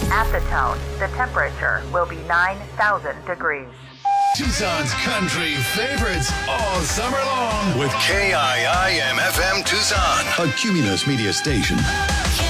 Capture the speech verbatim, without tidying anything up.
At the Tone, the temperature will be nine thousand degrees. Tucson's country favorites all summer long with K I I M F M Tucson, a Cumulus Media station.